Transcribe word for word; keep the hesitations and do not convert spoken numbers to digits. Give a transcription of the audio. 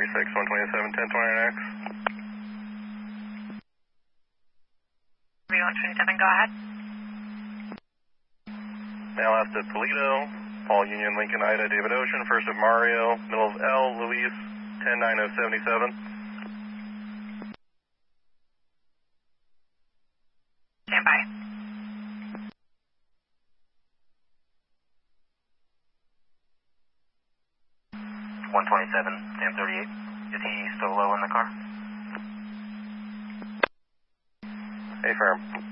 thirty-six, one twenty-seven, ten twenty-nine X. one twenty-seven, go ahead. Now after Toledo, Paul Union, Lincoln, Ida, David Ocean, first of Mario, middle of L, Luis, ten nine oh seventy-seven. Stand by. one twenty-seven, Sam thirty-eight. Is he still low in the car? Hey, firm.